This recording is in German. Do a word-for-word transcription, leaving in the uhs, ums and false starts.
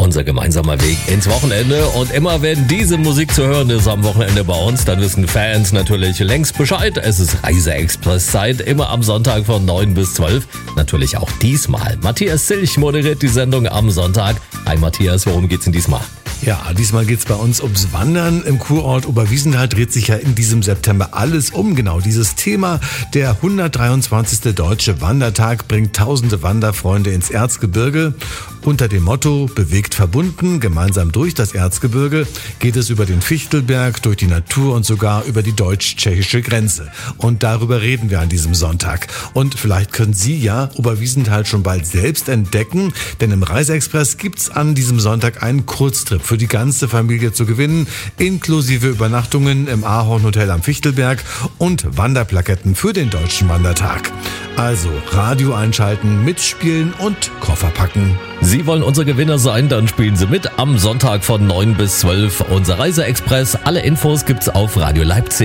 unser gemeinsamer Weg ins Wochenende. Und immer wenn diese Musik zu hören ist am Wochenende bei uns, dann wissen Fans natürlich längst Bescheid. Es ist Reise-Express-Zeit, immer am Sonntag von neun bis zwölf. Natürlich auch diesmal. Matthias Zilch moderiert die Sendung am Sonntag. Hi Matthias, worum geht's denn diesmal? Ja, diesmal geht's bei uns ums Wandern. Im Kurort Oberwiesenthal dreht sich ja in diesem September alles um genau dieses Thema. Der hundertdreiundzwanzigste Deutsche Wandertag bringt tausende Wanderfreunde ins Erzgebirge. Unter dem Motto Bewegt verbunden, gemeinsam durch das Erzgebirge geht es über den Fichtelberg, durch die Natur und sogar über die deutsch-tschechische Grenze. Und darüber reden wir an diesem Sonntag. Und vielleicht können Sie ja Oberwiesenthal schon bald selbst entdecken, denn im Reise-Express gibt's an diesem Sonntag einen Kurztrip für die ganze Familie zu gewinnen, inklusive Übernachtungen im Ahorn-Hotel am Fichtelberg und Wanderplaketten für den Deutschen Wandertag. Also Radio einschalten, mitspielen und Koffer packen. Sie wollen unser Gewinner sein, dann spielen Sie mit am Sonntag von neun bis zwölf. Unser Reise-Express. Alle Infos gibt's auf Radio Leipzig.